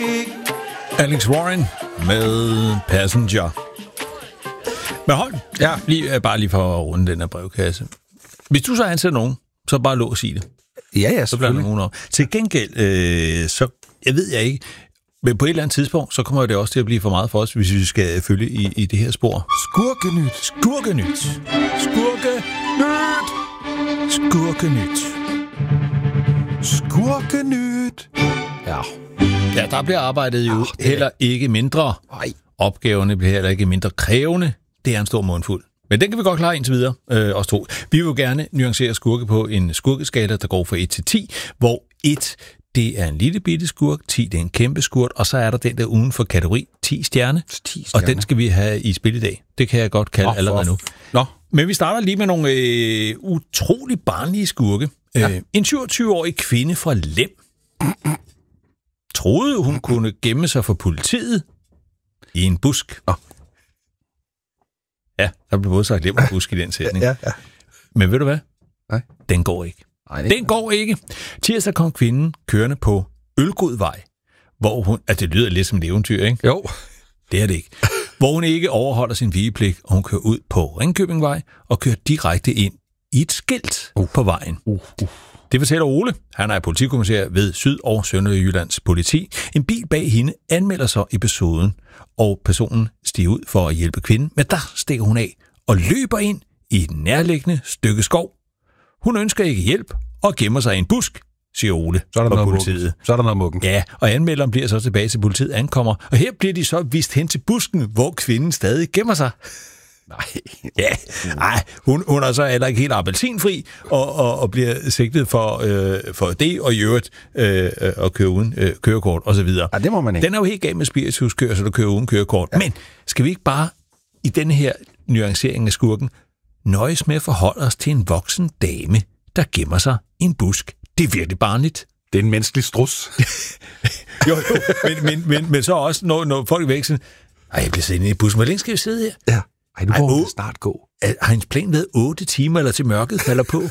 Alex Warren med Passenger. Men hold, bare lige for at runde den her brevkasse. Hvis du så ansætter nogen, så bare lås i det. Ja, så bliver der nogen over. Til gengæld, så jeg ved ikke, men på et eller andet tidspunkt, så kommer det også til at blive for meget for os, hvis vi skal følge i det her spor. Skurkenyt. Ja, der bliver arbejdet jo heller ikke mindre. Nej. Opgaverne bliver heller ikke mindre krævende. Det er en stor mundfuld. Men den kan vi godt klare indtil videre, os to. Vi vil jo gerne nuancere skurke på en skurkeskala, der går fra 1 til 10, hvor 1, det er en lille bitte skurk, 10, det er en kæmpe skurk, og så er der den der uden for kategori 10 stjerne, og den skal vi have i spil i dag. Det kan jeg godt kalde allerede nu. Nå. Men vi starter lige med nogle utrolig barnlige skurke. Ja. En 27-årig kvinde fra Lem troede, hun kunne gemme sig for politiet i en busk. Ja, der blev både sagt Lem og busk i den sætning. Ja. Men ved du hvad? Nej. Den går ikke. Den går ikke. Tirsdag kom kvinden kørende på Ølgodvej, hvor hun... det lyder lidt som et eventyr, ikke? Jo. Det er det ikke. Hvor hun ikke overholder sin vigepligt, og hun kører ud på Ringkøbingvej og kører direkte ind i et skilt på vejen. Det fortæller Ole. Han er politikommissær ved Syd- og Sønderjyllands politi. En bil bag hende anmelder sig episoden, og personen stiger ud for at hjælpe kvinden, men der stikker hun af og løber ind i et nærliggende stykke skov. Hun ønsker ikke hjælp og gemmer sig i en busk, siger Ole fra politiet. Så er der noget muggen. Ja, og anmelderen bliver så tilbage til politiet ankommer, og her bliver de så vist hen til busken, hvor kvinden stadig gemmer sig. Hun er så heller ikke helt appelsinfri, og bliver sigtet for det, og i øvrigt at køre uden kørekort osv. Ja, det må man ikke. Den er jo helt galt med spirituskørsel, der kører uden kørekort. Ja. Men skal vi ikke bare i denne her nuancering af skurken nøjes med at forholde os til en voksen dame, der gemmer sig i en busk? Det er virkelig barnligt. Det er en menneskelig strus. jo, men så også, når folk er væk, sådan, jeg bliver siddende i bussen. Hvor længe skal vi sidde her? Ja. Nu må vi snart gå. Har hendes plan været 8 timer, eller til mørket falder på?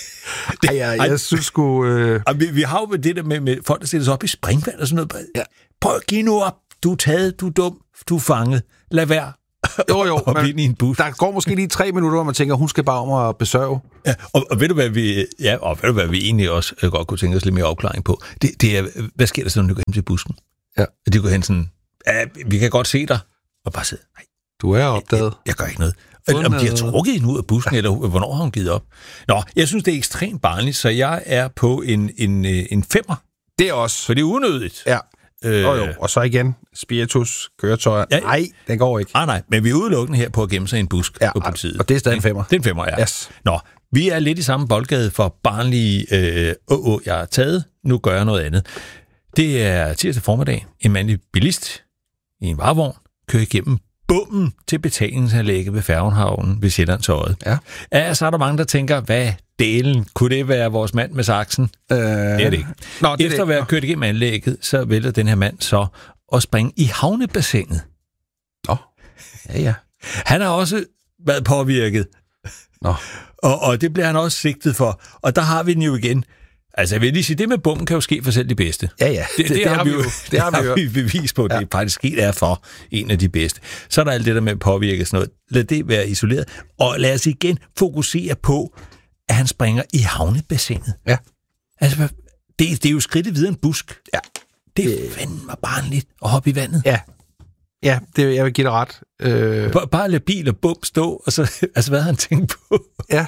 Jeg synes sgu... Vi har jo det der med folk, der sætter sig op i springvand og sådan noget. Ja. Prøv at give nu op. Du er taget, du er dum, du er fanget. Lad være. Jo, men ind i en bus. Der går måske lige 3 minutter, hvor man tænker, hun skal bare om at besørge. Ja, og ved du, hvad vi egentlig også godt kunne tænke os lidt mere opklaring på? Det er, hvad sker der så, når du går hen til busken? Ja. De går hen sådan, vi kan godt se dig, og bare sidde, nej. Du er opdaget. Jeg gør ikke noget. Om de har trukket hende ud af busken, eller hvornår har hun givet op? Nå, jeg synes, det er ekstremt barnligt, så jeg er på en 5'er. Det er også. For det er unødigt. Ja. Og så igen, spiritus, køretøjer. Ja. Nej, den går ikke. Nej, men vi er udelukkende her på at gemme sig i en busk på politiet. Og det er stadig en 5'er. Det er en 5'er, ja. Yes. Nå, vi er lidt i samme boldgade for barnlige, jeg har taget, nu gør jeg noget andet. Det er tirsdag formiddag. En mandlig bilist i en varevogn kører igennem bommen til betalingsanlægget ved Færgenhavnen ved Sjællands Odde. Ja, så er der mange, der tænker, hvad delen? Kunne det være vores mand med saksen? Det er det ikke. Efter at være kørt igennem anlægget, så vælger den her mand så at springe i havnebassinet. Nå. Ja. Han har også været påvirket. Nå. Og det bliver han også sigtet for. Og der har vi den jo igen. Altså, jeg vil lige sige, det med bomben kan jo ske for selv de bedste. Ja. Det har vi bevis på, at det faktisk sket er for en af de bedste. Så er der alt det der med at påvirke sådan noget. Lad det være isoleret. Og lad os igen fokusere på, at han springer i havnebassinet. Ja. Altså, det er jo skridtet videre en busk. Ja. Det er fandme barnligt at hoppe i vandet. Ja, jeg vil give dig ret. Bare lade bil og bum stå, og så, altså, hvad har han tænkt på? Ja.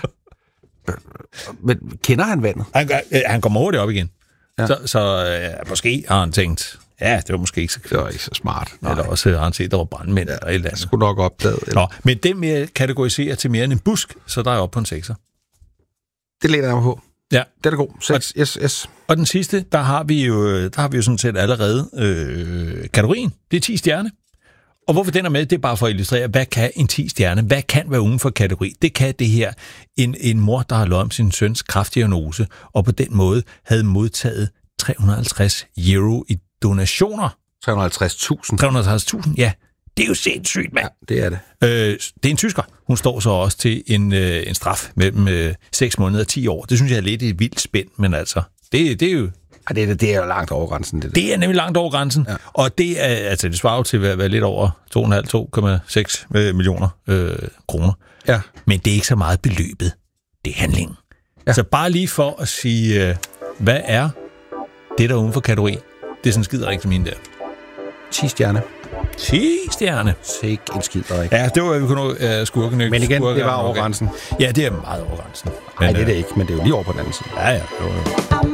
Men kender han vandet? Han kommer hurtigt op igen. Ja. Så måske har han tænkt, det var måske ikke så det var ikke så smart. Nej. Eller også har han set, der var brandmænd eller et eller andet. Skulle nok opdaget. Nå, men den med kategoriserer til mere end en busk, så der er oppe på en 6'er. Det læner jeg mig på. Ja. Det er god. 6. Yes. Og den sidste, der har vi jo sådan set allerede kategorien. Det er 10 stjerne. Og hvorfor den er med, det er bare for at illustrere, hvad kan en 10 stjerne? Hvad kan være uden for kategori? Det kan det her. En mor, der har løjet om sin søns kræftdiagnose, og på den måde havde modtaget 350 euro i donationer. 350.000? 350.000, ja. Det er jo sindssygt, mand. Ja, det er det. Det er en tysker. Hun står så også til en straf mellem 6 måneder og 10 år. Det synes jeg er lidt et vildt spænd, men altså, det er jo Det er jo langt over grænsen. Det er nemlig langt over grænsen, ja. Og det er altså det svarer jo til at være lidt over 2,5-2,6 millioner kroner. Ja. Men det er ikke så meget beløbet, det er handlingen. Ja. Så bare lige for at sige, hvad er det der uden for kategori? Det er sådan skider ikke som en der. 10 stjerne. 10 stjerne. Sikke en skider ikke. Ja, det var, vi kunne nå skurken. Men igen, det var over grænsen. Ja, det er meget over grænsen. Nej, det er det ikke, men det er jo lige over på den anden side. Ja.